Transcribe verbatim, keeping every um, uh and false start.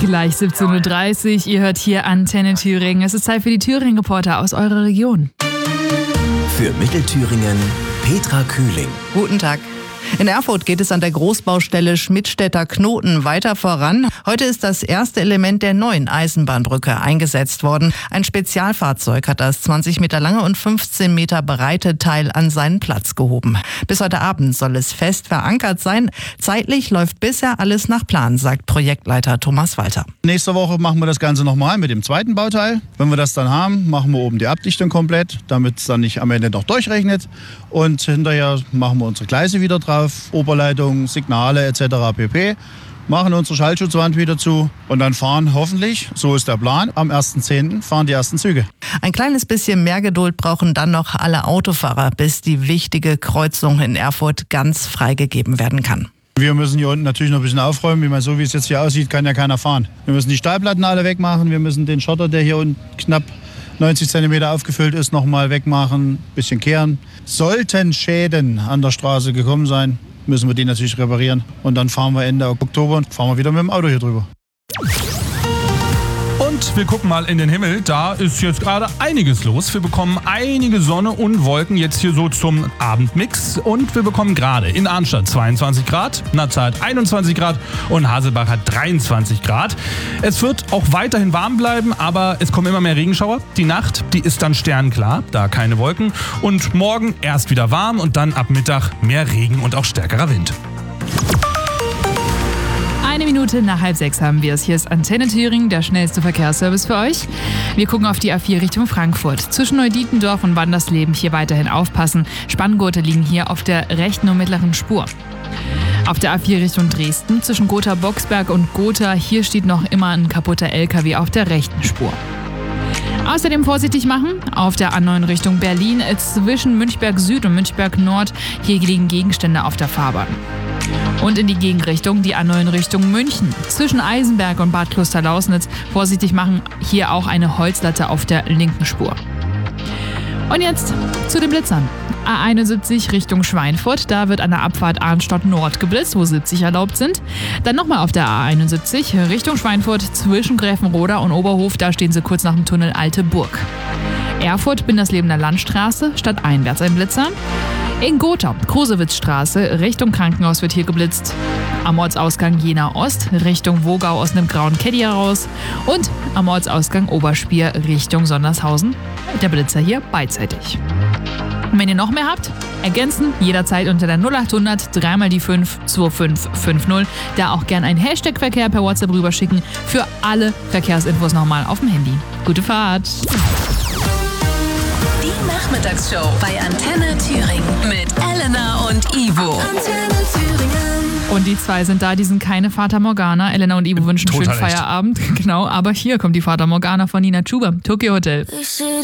Gleich siebzehn Uhr dreißig, ihr hört hier Antenne Thüringen. Es ist Zeit für die Thüringen-Reporter aus eurer Region. Für Mittelthüringen, Petra Kühling. Guten Tag. In Erfurt geht es an der Großbaustelle Schmidtstädter-Knoten weiter voran. Heute ist das erste Element der neuen Eisenbahnbrücke eingesetzt worden. Ein Spezialfahrzeug hat das zwanzig Meter lange und fünfzehn Meter breite Teil an seinen Platz gehoben. Bis heute Abend soll es fest verankert sein. Zeitlich läuft bisher alles nach Plan, sagt Projektleiter Thomas Walter. Nächste Woche machen wir das Ganze nochmal mit dem zweiten Bauteil. Wenn wir das dann haben, machen wir oben die Abdichtung komplett, damit es dann nicht am Ende noch durchrechnet. Und hinterher machen wir unsere Gleise wieder drauf. Oberleitung, Signale et cetera pp. Machen unsere Schallschutzwand wieder zu und dann fahren hoffentlich, so ist der Plan, am ersten zehnten fahren die ersten Züge. Ein kleines bisschen mehr Geduld brauchen dann noch alle Autofahrer, bis die wichtige Kreuzung in Erfurt ganz freigegeben werden kann. Wir müssen hier unten natürlich noch ein bisschen aufräumen. Ich meine, so wie es jetzt hier aussieht, kann ja keiner fahren. Wir müssen die Stahlplatten alle wegmachen, wir müssen den Schotter, der hier unten knapp neunzig Zentimeter aufgefüllt ist, nochmal wegmachen, ein bisschen kehren. Sollten Schäden an der Straße gekommen sein, müssen wir die natürlich reparieren. Und dann fahren wir Ende Oktober und fahren wir wieder mit dem Auto hier drüber. Und wir gucken mal in den Himmel, da ist jetzt gerade einiges los. Wir bekommen einige Sonne und Wolken jetzt hier so zum Abendmix. Und wir bekommen gerade in Arnstadt zweiundzwanzig Grad, Natzal hat einundzwanzig Grad und Haselbach hat dreiundzwanzig Grad. Es wird auch weiterhin warm bleiben, aber es kommen immer mehr Regenschauer. Die Nacht, die ist dann sternklar, da keine Wolken. Und morgen erst wieder warm und dann ab Mittag mehr Regen und auch stärkerer Wind. Eine Minute nach halb sechs haben wir es. Hier ist Antenne Thüringen, der schnellste Verkehrsservice für euch. Wir gucken auf die A vier Richtung Frankfurt. Zwischen Neudietendorf und Wandersleben hier weiterhin aufpassen. Spanngurte liegen hier auf der rechten und mittleren Spur. Auf der A vier Richtung Dresden zwischen Gotha-Boxberg und Gotha, hier steht noch immer ein kaputter L K W auf der rechten Spur. Außerdem vorsichtig machen auf der A neun Richtung Berlin zwischen Münchberg Süd und Münchberg Nord. Hier liegen Gegenstände auf der Fahrbahn. Und in die Gegenrichtung die A neun Richtung München. Zwischen Eisenberg und Bad Klosterlausnitz vorsichtig machen, hier auch eine Holzlatte auf der linken Spur. Und jetzt zu den Blitzern. A einundsiebzig Richtung Schweinfurt, da wird an der Abfahrt Arnstadt Nord geblitzt, wo siebzig erlaubt sind. Dann nochmal auf der A einundsiebzig Richtung Schweinfurt zwischen Gräfenroda und Oberhof, da stehen sie kurz nach dem Tunnel Alte Burg. Erfurt, Binderslebener Landstraße, stadteinwärts ein Blitzer. In Gotha, Krosewitzstraße, Richtung Krankenhaus wird hier geblitzt. Am Ortsausgang Jena Ost, Richtung Wogau aus einem grauen Caddy heraus. Und am Ortsausgang Oberspier, Richtung Sondershausen. Der Blitzer hier beidseitig. Und wenn ihr noch mehr habt, ergänzen jederzeit unter der null acht hundert drei mal die fünf zwei fünf fünf null. Da auch gern ein Hashtag-Verkehr per WhatsApp rüberschicken. Für alle Verkehrsinfos nochmal auf dem Handy. Gute Fahrt! Die Nachmittagsshow bei Antenne Thüringen mit Elena und Ivo. Antenne Thüringen. Und die zwei sind da, die sind keine Fata Morgana. Elena und Ivo wünschen einen schönen Total echt. Feierabend. Genau, aber hier kommt die Fata Morgana von Nina Chuba, Tokyo Hotel.